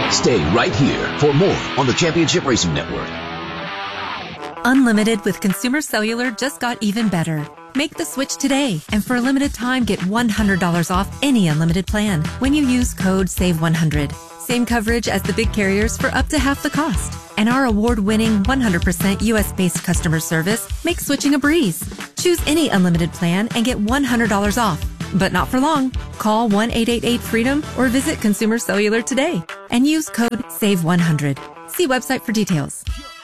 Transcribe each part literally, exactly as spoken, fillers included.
Stay right here for more on the Championship Racing Network. Unlimited with Consumer Cellular just got even better. Make the switch today, and for a limited time, get one hundred dollars off any unlimited plan when you use code save one hundred. Same coverage as the big carriers for up to half the cost. And our award-winning one hundred percent U S-based customer service makes switching a breeze. Choose any unlimited plan and get one hundred dollars off. But not for long. Call one eight eight eight freedom or visit Consumer Cellular today and use code save one hundred. See website for details.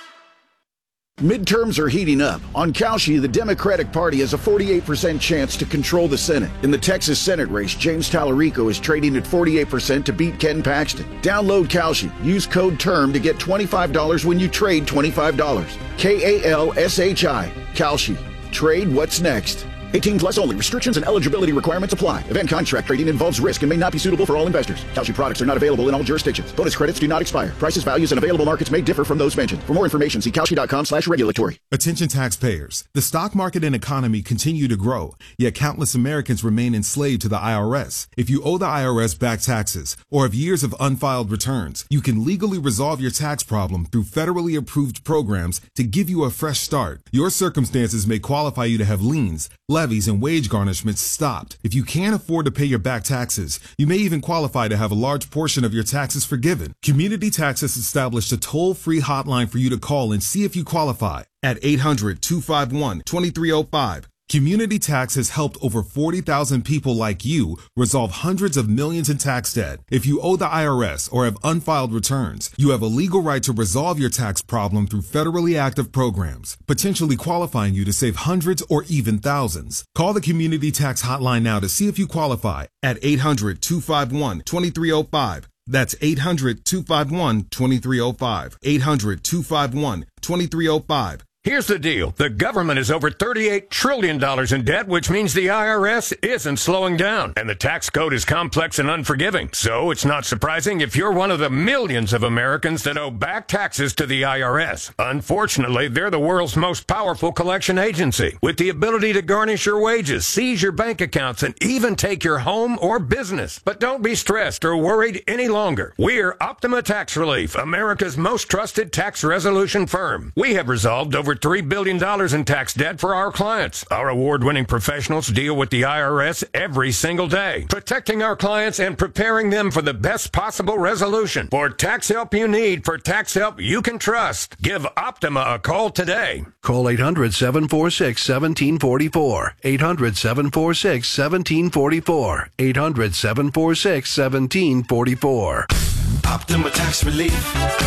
Midterms are heating up. On Cauchy, the Democratic Party has a forty-eight percent chance to control the Senate. In the Texas Senate race, James Tallarico is trading at forty-eight percent to beat Ken Paxton. Download Cauchy. Use code TERM to get twenty-five dollars when you trade twenty-five dollars. K A L S H I. Cauchy. Trade what's next. eighteen plus only. Restrictions and eligibility requirements apply. Event contract trading involves risk and may not be suitable for all investors. Cauchy products are not available in all jurisdictions. Bonus credits do not expire. Prices, values, and available markets may differ from those mentioned. For more information, see Cauchy.com slash regulatory. Attention taxpayers. The stock market and economy continue to grow, yet countless Americans remain enslaved to the I R S. If you owe the I R S back taxes or have years of unfiled returns, you can legally resolve your tax problem through federally approved programs to give you a fresh start. Your circumstances may qualify you to have liens, levies, and wage garnishments stopped. If you can't afford to pay your back taxes, you may even qualify to have a large portion of your taxes forgiven. Community Tax has established a toll-free hotline for you to call and see if you qualify at eight hundred, two five one, two three zero five. Community Tax has helped over forty thousand people like you resolve hundreds of millions in tax debt. If you owe the I R S or have unfiled returns, you have a legal right to resolve your tax problem through federally active programs, potentially qualifying you to save hundreds or even thousands. Call the Community Tax Hotline now to see if you qualify at eight hundred, two five one, two three zero five. That's eight hundred, two five one, two three zero five. eight hundred, two five one, two three zero five. Here's the deal. The government is over thirty-eight trillion dollars in debt, which means the I R S isn't slowing down. And the tax code is complex and unforgiving. So it's not surprising if you're one of the millions of Americans that owe back taxes to the I R S. Unfortunately, they're the world's most powerful collection agency, with the ability to garnish your wages, seize your bank accounts, and even take your home or business. But don't be stressed or worried any longer. We're Optima Tax Relief, America's most trusted tax resolution firm. We have resolved over three billion dollars in tax debt for our clients. Our award-winning professionals deal with the I R S every single day, protecting our clients and preparing them for the best possible resolution. For tax help you need, for tax help you can trust, give Optima a call today. Call eight hundred, seven four six, one seven four four. eight hundred, seven four six, one seven four four. eight hundred, seven four six, one seven four four. Optima Tax Relief.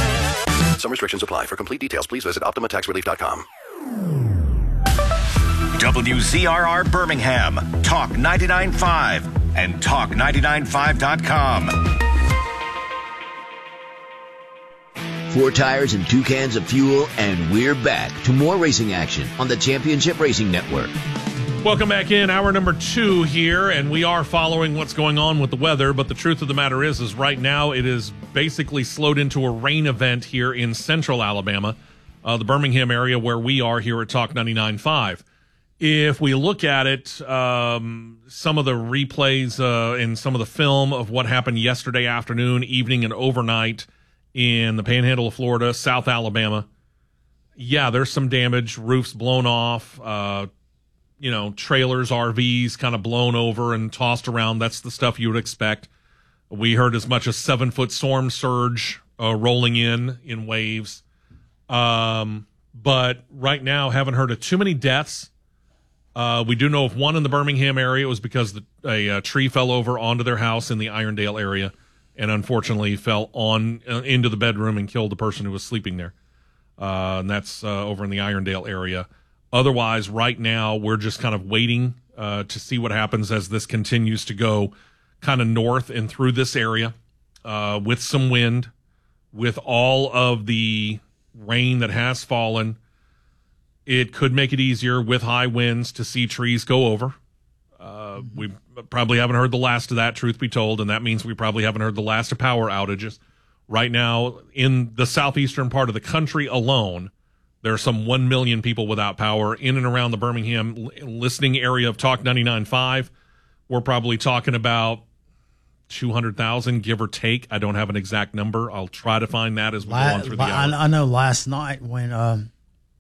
Some restrictions apply. For complete details, please visit optima tax relief dot com. W Z R R Birmingham, Talk ninety-nine point five, and talk ninety-nine point five dot com. Four tires and two cans of fuel, and we're back to more racing action on the Championship Racing Network. Welcome back in, hour number two here, and we are following what's going on with the weather, but the truth of the matter is, is right now it is basically slowed into a rain event here in central Alabama, uh, the Birmingham area where we are here at Talk ninety-nine point five. If we look at it, um, some of the replays uh, and some of the film of what happened yesterday afternoon, evening, and overnight in the Panhandle of Florida, South Alabama, yeah, there's some damage, roofs blown off, uh, you know, trailers, R Vs kind of blown over and tossed around. That's the stuff you would expect. We heard as much as seven-foot storm surge uh, rolling in in waves. Um, but right now, haven't heard of too many deaths. Uh, we do know of one in the Birmingham area. It was because the, a, a tree fell over onto their house in the Irondale area and unfortunately fell on uh, into the bedroom and killed the person who was sleeping there. Uh, and that's uh, over in the Irondale area. Otherwise, right now, we're just kind of waiting uh, to see what happens as this continues to go kind of north and through this area uh, with some wind, with all of the rain that has fallen. It could make it easier with high winds to see trees go over. Uh, we probably haven't heard the last of that, truth be told, and that means we probably haven't heard the last of power outages. Right now, in the southeastern part of the country alone, there are some one million people without power in and around the Birmingham listening area of Talk ninety-nine point five. We're probably talking about two hundred thousand, give or take. I don't have an exact number. I'll try to find that as we La- go on through the I, hour. I know last night when, um,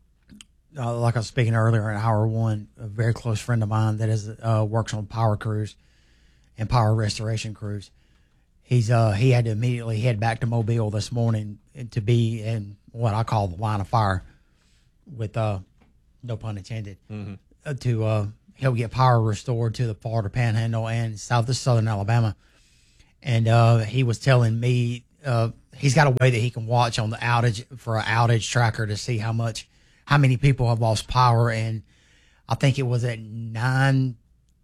uh, like I was speaking earlier in hour one, a very close friend of mine that is uh, works on power crews and power restoration crews. He's uh, he had to immediately head back to Mobile this morning to be in what I call the line of fire, with uh, no pun intended, mm-hmm. uh, to uh, help get power restored to the Florida Panhandle and south of southern Alabama. And uh, he was telling me uh, he's got a way that he can watch on the outage for an outage tracker to see how much, how many people have lost power. And I think it was at nine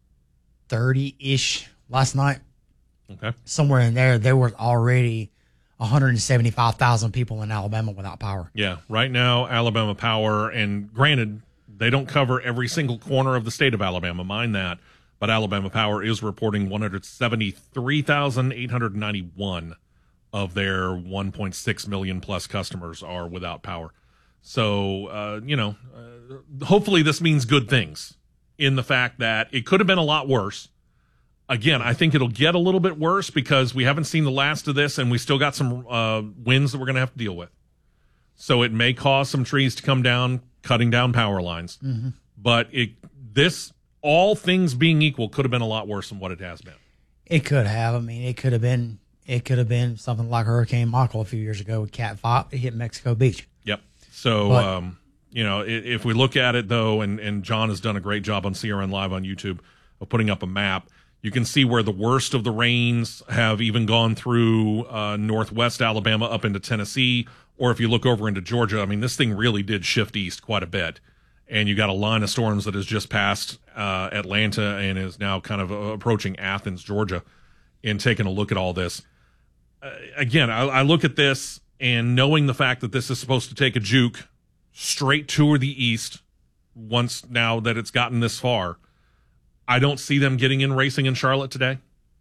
thirty ish last night. Okay. Somewhere in there, there was already one hundred seventy-five thousand people in Alabama without power. Yeah. Right now, Alabama Power, and granted, they don't cover every single corner of the state of Alabama, mind that. But Alabama Power is reporting one hundred seventy-three thousand eight hundred ninety-one of their one point six million plus customers are without power. So, uh, you know, uh, hopefully this means good things in the fact that it could have been a lot worse. Again, I think it'll get a little bit worse because we haven't seen the last of this and we still got some uh, winds that we're going to have to deal with. So it may cause some trees to come down, cutting down power lines. Mm-hmm. But it this... all things being equal, could have been a lot worse than what it has been. It could have. I mean, it could have been. It could have been something like Hurricane Michael a few years ago with Cat Five. It hit Mexico Beach. Yep. So, but, um, you know, if, if we look at it though, and and John has done a great job on C R N Live on YouTube of putting up a map. You can see where the worst of the rains have even gone through uh, northwest Alabama up into Tennessee, or if you look over into Georgia. I mean, this thing really did shift east quite a bit. And you got a line of storms that has just passed uh, Atlanta and is now kind of uh, approaching Athens, Georgia, and taking a look at all this. Uh, again, I, I look at this and knowing the fact that this is supposed to take a juke straight to the east once now that it's gotten this far, I don't see them getting in racing in Charlotte today.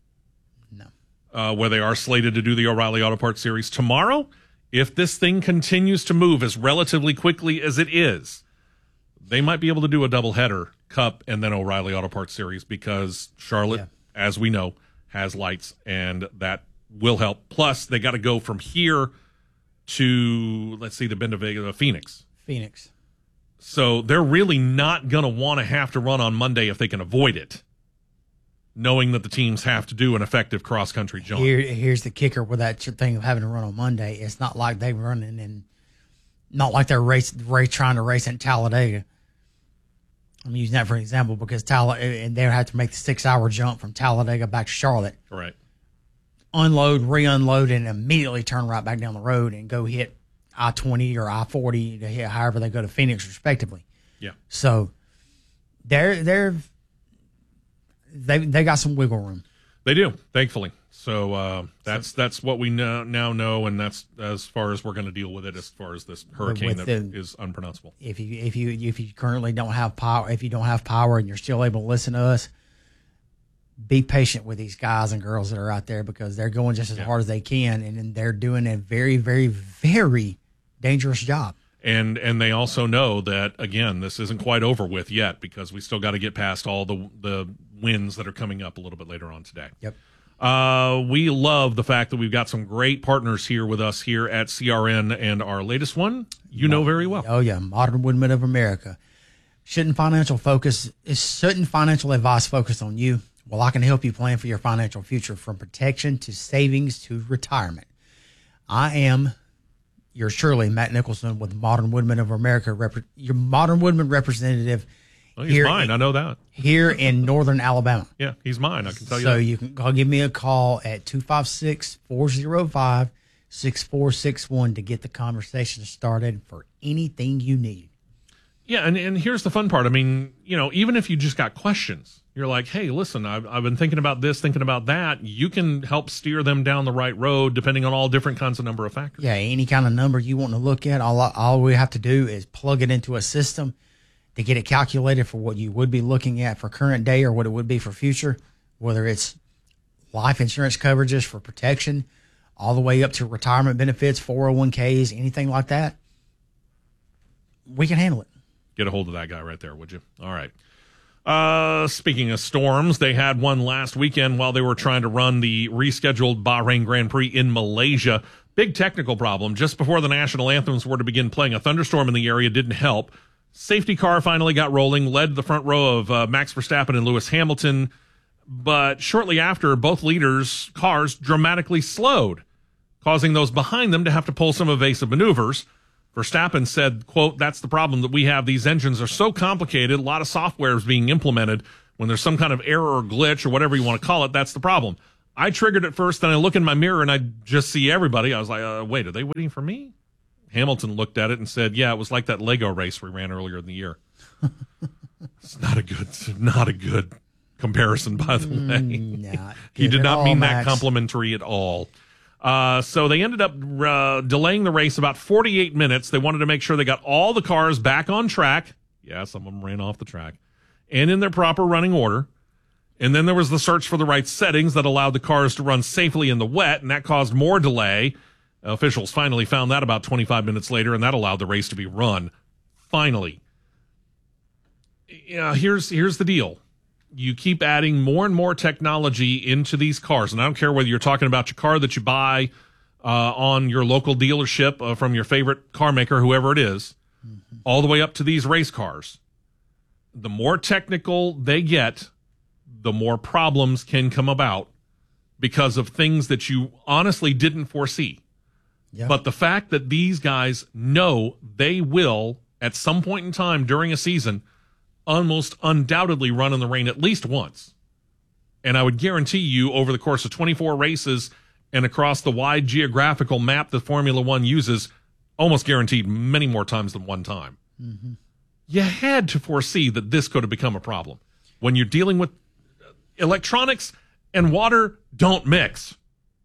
No. Uh, where they are slated to do the O'Reilly Auto Parts Series. Tomorrow, if this thing continues to move as relatively quickly as it is, they might be able to do a doubleheader, Cup and then O'Reilly Auto Parts Series, because Charlotte, yeah. as we know, has lights, and that will help. Plus, they got to go from here to, let's see, the Bendigo, Phoenix. Phoenix. So they're really not going to want to have to run on Monday if they can avoid it, knowing that the teams have to do an effective cross-country jump. Here, here's the kicker with that thing of having to run on Monday. It's not like they're running and not like they're race, race trying to race in Talladega. I'm using that for an example because Tal- and they have to make the six-hour jump from Talladega back to Charlotte. Right. Unload, re-unload, and immediately turn right back down the road and go hit I twenty or I forty to hit however they go to Phoenix, respectively. Yeah. So they're they're they they got some wiggle room. They do, thankfully. So uh, that's so, that's what we know, now know, and that's as far as we're going to deal with it as far as this hurricane that the, is unpronounceable. If you if you if you currently don't have power, if you don't have power, and you're still able to listen to us, be patient with these guys and girls that are out there because they're going just as yeah. hard as they can, and they're doing a very, very, very dangerous job. And and they also know that, again, this isn't quite over with yet because we still got to get past all the the winds that are coming up a little bit later on today. Yep. Uh, we love the fact that we've got some great partners here with us here at C R N, and our latest one, you know very well. Oh, yeah, Modern Woodmen of America. Shouldn't financial focus, shouldn't financial advice focus on you? Well, I can help you plan for your financial future from protection to savings to retirement. I am yours truly, Matt Nicholson, with Modern Woodmen of America, rep- your Modern Woodmen representative. Oh, he's mine. In, I know that. Here in northern Alabama. Yeah, he's mine. I can tell you so that. So you can call, give me a call at two five six, four oh five, six four six one to get the conversation started for anything you need. Yeah, and, and here's the fun part. I mean, you know, even if you just got questions, you're like, hey, listen, I've, I've been thinking about this, thinking about that. You can help steer them down the right road depending on all different kinds of number of factors. Yeah, any kind of number you want to look at, all, all we have to do is plug it into a system to get it calculated for what you would be looking at for current day or what it would be for future, whether it's life insurance coverages for protection, all the way up to retirement benefits, four oh one k's, anything like that. We can handle it. Get a hold of that guy right there, would you? All right. Uh, speaking of storms, they had one last weekend while they were trying to run the rescheduled Bahrain Grand Prix in Malaysia. Big technical problem. Just before the national anthems were to begin playing, a thunderstorm in the area didn't help. Safety car finally got rolling, led the front row of uh, Max Verstappen and Lewis Hamilton. But shortly after, both leaders' cars dramatically slowed, causing those behind them to have to pull some evasive maneuvers. Verstappen said, quote, "That's the problem that we have. These engines are so complicated. A lot of software is being implemented. When there's some kind of error or glitch or whatever you want to call it, that's the problem. I triggered it first, then I look in my mirror and I just see everybody. I was like, uh, wait, are they waiting for me?" Hamilton looked at it and said, "Yeah, it was like that Lego race we ran earlier in the year." It's not a good, not a good comparison, by the way. Mm, nah, he did not all, mean Max. that complimentary at all. Uh, so they ended up uh, delaying the race about forty-eight minutes. They wanted to make sure they got all the cars back on track. Yeah, some of them ran off the track. And in their proper running order. And then there was the search for the right settings that allowed the cars to run safely in the wet, and that caused more delay. Officials finally found that about twenty-five minutes later, and that allowed the race to be run. Finally. Yeah, here's here's the deal. You keep adding more and more technology into these cars. And I don't care whether you're talking about your car that you buy uh, on your local dealership uh, from your favorite car maker, whoever it is, mm-hmm. all the way up to these race cars. The more technical they get, the more problems can come about because of things that you honestly didn't foresee. Yep. But the fact that these guys know they will, at some point in time during a season, almost undoubtedly run in the rain at least once. And I would guarantee you over the course of twenty-four races and across the wide geographical map that Formula One uses, almost guaranteed many more times than one time. Mm-hmm. You had to foresee that this could have become a problem. When you're dealing with electronics and water, don't mix.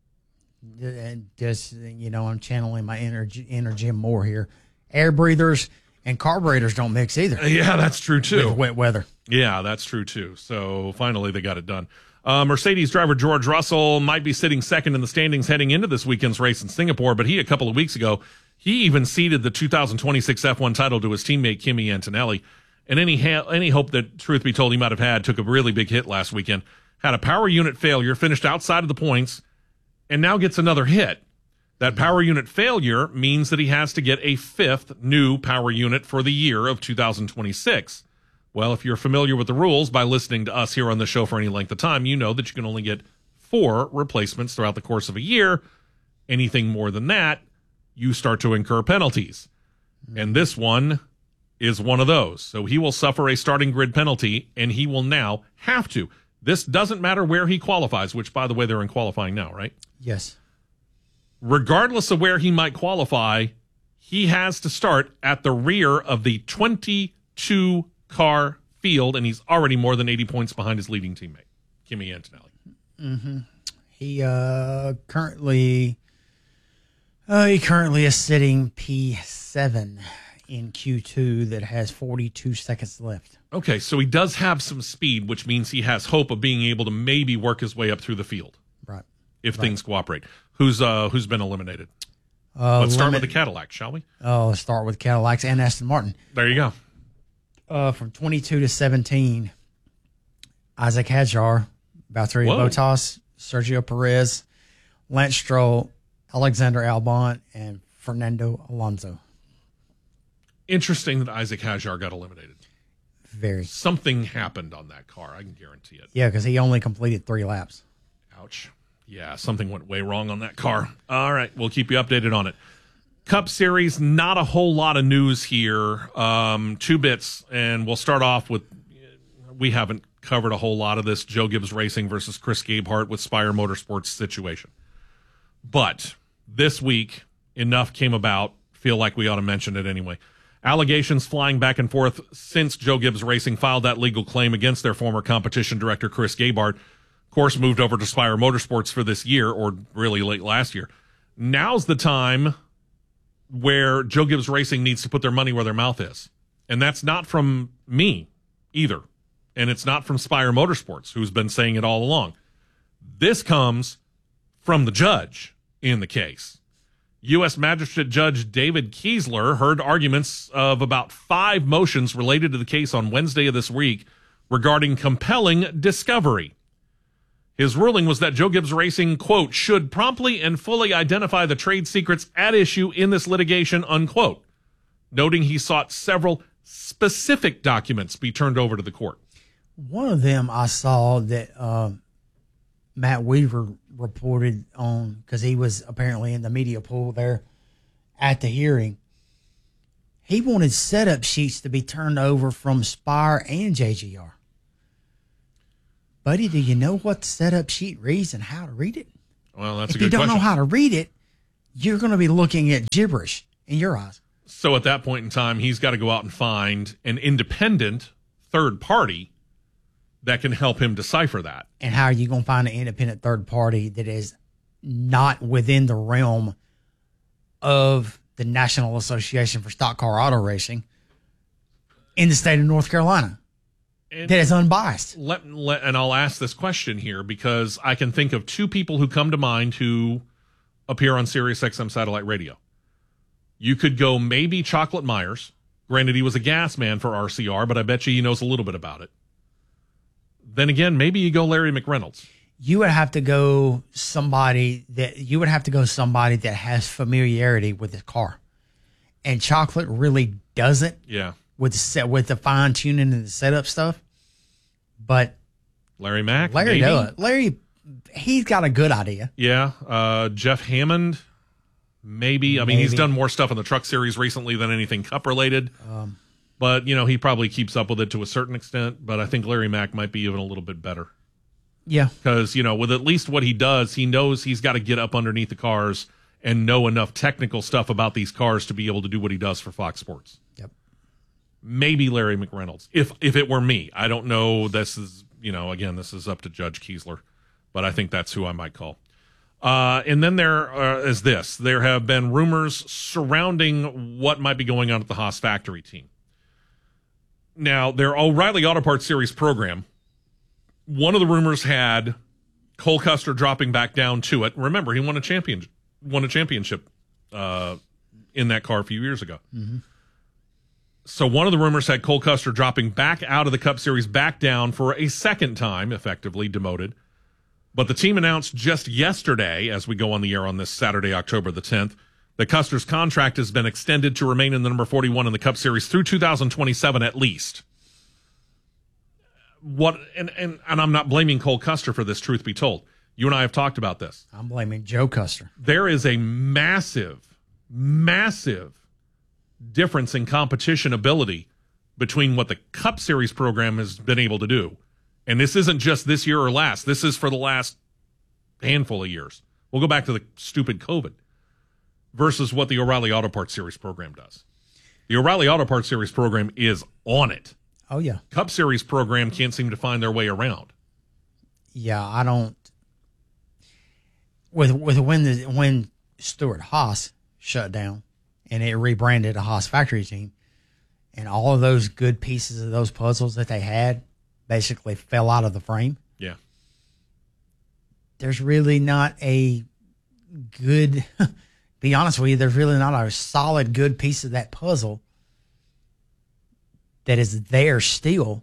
And just, you know, I'm channeling my energy, energy more here. Air breathers and carburetors don't mix either. Yeah, that's true, too. With wet weather. Yeah, that's true, too. So finally they got it done. Uh, Mercedes driver George Russell might be sitting second in the standings heading into this weekend's race in Singapore, but he, a couple of weeks ago, he even ceded the two thousand twenty-six F one title to his teammate Kimi Antonelli. And any ha- any hope that, truth be told, he might have had took a really big hit last weekend. Had a power unit failure, finished outside of the points, and now gets another hit. That power unit failure means that he has to get a fifth new power unit for the year of two thousand twenty-six. Well, if you're familiar with the rules by listening to us here on the show for any length of time, you know that you can only get four replacements throughout the course of a year. Anything more than that, you start to incur penalties. And this one is one of those. So he will suffer a starting grid penalty, and he will now have to. This doesn't matter where he qualifies, which, by the way, they're in qualifying now, right? Yes. Regardless of where he might qualify, he has to start at the rear of the twenty-two car field, and he's already more than eighty points behind his leading teammate, Kimi Antonelli. Mm-hmm. He uh, currently uh, he currently is sitting P seven in Q two that has forty-two seconds left. Okay, so he does have some speed, which means he has hope of being able to maybe work his way up through the field. Right. If right. things cooperate. Who's uh who's been eliminated? Uh, Let's start limit, with the Cadillac, shall we? Oh, let's start with Cadillacs and Aston Martin. There you go. Uh, from twenty-two to seventeen, Isaac Hadjar, Valtteri Bottas, Sergio Perez, Lance Stroll, Alexander Albon, and Fernando Alonso. Interesting that Isaac Hadjar got eliminated. Very. Something happened on that car, I can guarantee it. Yeah, because he only completed three laps. Ouch. Yeah, something went way wrong on that car. All right, we'll keep you updated on it. Cup Series, not a whole lot of news here. Um, two bits, and we'll start off with, we haven't covered a whole lot of this Joe Gibbs Racing versus Chris Gabehart with Spire Motorsports situation. But this week, enough came about, feel like we ought to mention it anyway. Allegations flying back and forth since Joe Gibbs Racing filed that legal claim against their former competition director, Chris Gabehart. Of course, moved over to Spire Motorsports for this year, or really late last year. Now's the time where Joe Gibbs Racing needs to put their money where their mouth is. And that's not from me either. And it's not from Spire Motorsports, who's been saying it all along. This comes from the judge in the case. U S Magistrate Judge David Kiesler heard arguments of about five motions related to the case on Wednesday of this week, regarding compelling discovery. His ruling was that Joe Gibbs Racing, quote, should promptly and fully identify the trade secrets at issue in this litigation, unquote, noting he sought several specific documents be turned over to the court. One of them I saw that uh, Matt Weaver reported on, because he was apparently in the media pool there at the hearing. He wanted setup sheets to be turned over from Spire and J G R. Buddy, do you know what the setup sheet reads and how to read it? Well, that's if a good you don't question. know how to read it, you're going to be looking at gibberish in your eyes. So at that point in time, he's got to go out and find an independent third party that can help him decipher that. And how are you going to find an independent third party that is not within the realm of the National Association for Stock Car Auto Racing in the state of North Carolina And that is unbiased? Let, let, and I'll ask this question here because I can think of two people who come to mind who appear on Sirius X M satellite radio. You could go maybe Chocolate Myers. Granted, he was a gas man for R C R, but I bet you he knows a little bit about it. Then again, maybe you go Larry McReynolds. You would have to go somebody that you would have to go somebody that has familiarity with the car, and Chocolate really doesn't. Yeah, with the set with the fine tuning and the setup stuff. But Larry Mack, Larry maybe? does. Larry, he's got a good idea. Yeah, uh, Jeff Hammond, maybe. I mean, Maybe. he's done more stuff in the truck series recently than anything Cup related. Um, but you know, he probably keeps up with it to a certain extent. But I think Larry Mack might be even a little bit better. Yeah, because you know, with at least what he does, he knows he's got to get up underneath the cars and know enough technical stuff about these cars to be able to do what he does for Fox Sports. Yep. Maybe Larry McReynolds. If if it were me, I don't know. This is, you know, again, this is up to Judge Kiesler, but I think that's who I might call. Uh, and then there uh, is this. There have been rumors surrounding what might be going on at the Haas factory team. Now, their O'Reilly Auto Parts Series program, one of the rumors had Cole Custer dropping back down to it. Remember, he won a champion, won a championship uh, in that car a few years ago. Mm-hmm. So one of the rumors had Cole Custer dropping back out of the Cup Series, back down for a second time, effectively demoted. But the team announced just yesterday, as we go on the air on this Saturday, October the tenth, that Custer's contract has been extended to remain in the number forty-one in the Cup Series through two thousand twenty-seven at least. What and, and, and I'm not blaming Cole Custer for this, truth be told. You and I have talked about this. I'm blaming Joe Custer. There is a massive, massive difference in competition ability between what the Cup Series program has been able to do. And this isn't just this year or last. This is for the last handful of years. We'll go back to the stupid COVID versus what the O'Reilly Auto Parts Series program does. The O'Reilly Auto Parts Series program is on it. Oh, yeah. Cup Series program can't seem to find their way around. Yeah, I don't. With with when the when Stuart Haas shut down and it rebranded a Haas factory team, and all of those good pieces of those puzzles that they had basically fell out of the frame. Yeah. There's really not a good, be honest with you, there's really not a solid good piece of that puzzle that is there still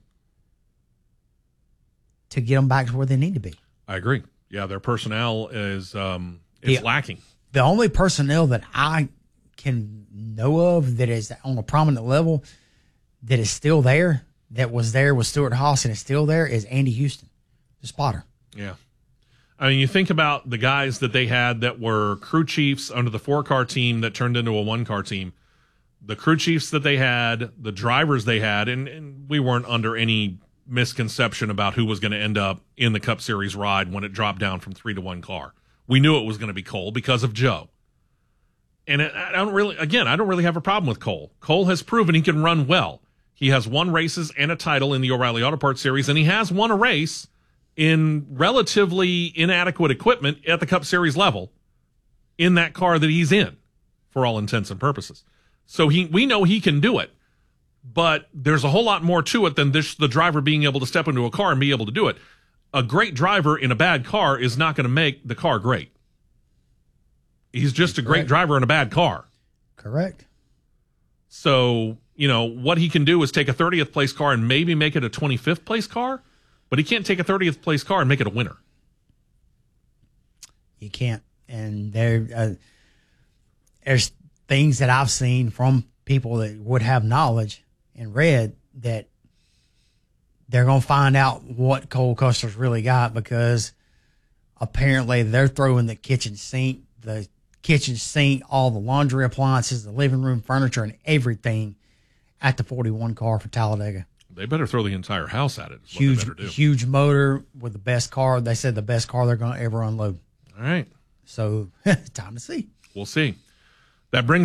to get them back to where they need to be. I agree. Yeah, their personnel is um, it's The- lacking. The only personnel that I can know of that is on a prominent level that is still there, that was there with Stuart Haas and is still there, is Andy Houston, the spotter. Yeah. I mean, you think about the guys that they had that were crew chiefs under the four-car team that turned into a one-car team. The crew chiefs that they had, the drivers they had, and, and we weren't under any misconception about who was going to end up in the Cup Series ride when it dropped down from three to one car. We knew it was going to be Cole because of Joe. And it, I don't really, again, I don't really have a problem with Cole. Cole has proven he can run well. He has won races and a title in the O'Reilly Auto Parts Series, and he has won a race in relatively inadequate equipment at the Cup Series level in that car that he's in, for all intents and purposes. So he, we know he can do it, but there's a whole lot more to it than this, the driver being able to step into a car and be able to do it. A great driver in a bad car is not going to make the car great. He's just a great Correct. driver in a bad car. Correct. So you know, what he can do is take a thirtieth place car and maybe make it a twenty-fifth place car, but he can't take a thirtieth place car and make it a winner. You can't. And there, uh, there's things that I've seen from people that would have knowledge and read that they're going to find out what Cole Custer's really got, because apparently they're throwing the kitchen sink, the kitchen sink, all the laundry appliances, the living room furniture, and everything at the forty-one car for Talladega. They better throw the entire house at it. Is Huge, what they better do. huge motor with the best car. They said the best car they're going to ever unload. All right. So time to see. We'll see. That brings